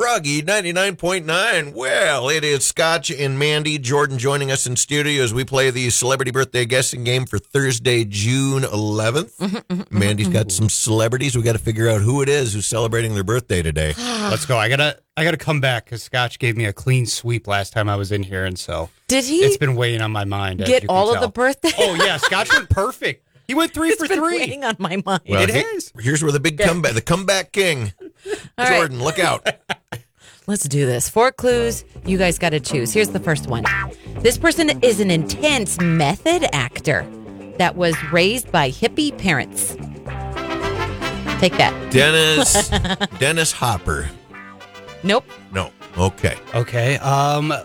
Froggy 99.9. Well, it is Scotch and Mandy. Jordan joining us in studio as we play the celebrity birthday guessing game for Thursday, June 11th. Mandy's got some celebrities. We got to figure out who it is who's celebrating their birthday today. Let's go. I gotta come back because Scotch gave me a clean sweep last time I was in here, and so did he? It's been weighing on my mind. Get all of the birthday? Oh yeah, Scotch went perfect. He went 3 for 3. It's been weighing on my mind. Well, it is. Here's where the big comeback, the comeback king. All Jordan, right. look out. Let's do this. 4 clues. You guys got to choose. Here's the first one. This person is an intense method actor that was raised by hippie parents. Take that. Dennis Hopper. Nope. No. Okay. Okay. A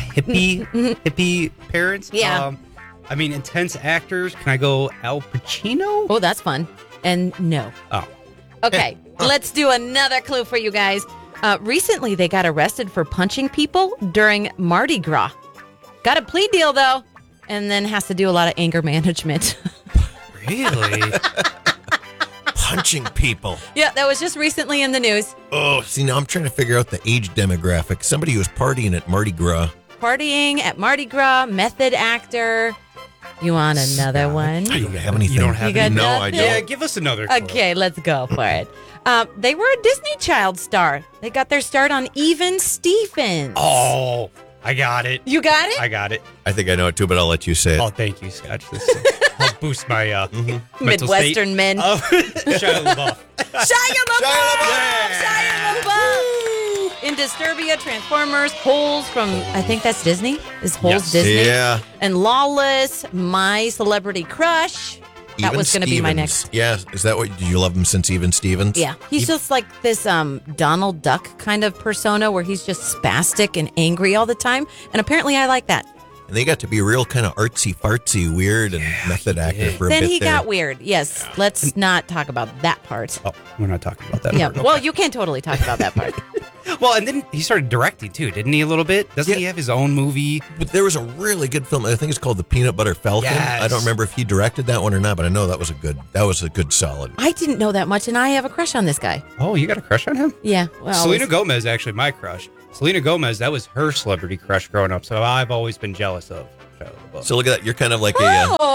hippie parents. Yeah. I mean, intense actors. Can I go Al Pacino? Oh, that's fun. And no. Oh. Okay. Let's do another clue for you guys. Recently, they got arrested for punching people during Mardi Gras. Got a plea deal, though, and then has to do a lot of anger management. Really? Punching people. Yeah, that was just recently in the news. Oh, see, now I'm trying to figure out the age demographic. Somebody who was partying at Mardi Gras. Partying at Mardi Gras, method actor. You want another one? I don't have anything. You don't have You got No, I nothing? don't. Yeah, give us another clue. Okay, let's go for it. They were a Disney Child star. They got their start on Even Stevens. Oh, I got it. You got it? I got it. I think I know it too, but I'll let you say it. Oh, thank you, Scotch. This will boost my mental Midwestern state. men. Shia LaBeouf. Shia LaBeouf! Shia Shia LaBeouf! In Disturbia, Transformers, Holes from, I think that's Disney? Is Holes Yes. Disney? Yeah. And Lawless, My Celebrity Crush. That Even was going to be my Stevens. next. Yeah, is that what, did you love him since Even Stevens? Yeah, he's just like this Donald Duck kind of persona where he's just spastic and angry all the time. And apparently I like that. And they got to be real kind of artsy-fartsy, weird, and method actor for a Then bit he there. got weird. Yes, let's not talk about that part. Oh, we're not talking about that. Yeah, part. well, you can totally talk about that part. Well, and then he started directing too, didn't he? A little bit. Doesn't he have his own movie? But there was a really good film. I think it's called The Peanut Butter Falcon. Yes. I don't remember if he directed that one or not, but I know that was a good solid. I didn't know that much, and I have a crush on this guy. Oh, you got a crush on him? Yeah, well, Selena Gomez, actually, my crush. Selena Gomez, that was her celebrity crush growing up, so I've always been jealous of. So look at that. You're kind of like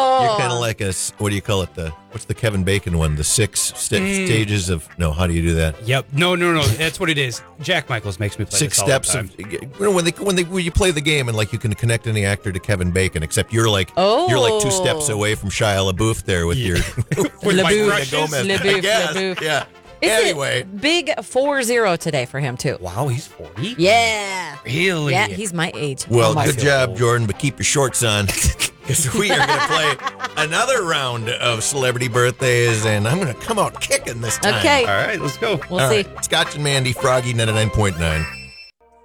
what do you call it? What's the Kevin Bacon one? The 6 stages of, no, how do you do that? Yep. No. That's what it is. Jack Michaels makes me play 6 this all steps the time. of, when you play the game and like you can connect any actor to Kevin Bacon, except you're like 2 steps away from Shia LaBeouf there with your With my LaBeouf. crushes. Gomez. LaBeouf, I guess. LaBeouf. Yeah. Is Anyway. it big 4-0 today for him, too. Wow, he's 40? Yeah. Really? Yeah, he's my age. Well, Almost. good job, Jordan, but keep your shorts on because we are going to play another round of celebrity birthdays, and I'm going to come out kicking this time. Okay. All right, let's go. We'll All see. right. Scotch and Mandy, Froggy 99.9.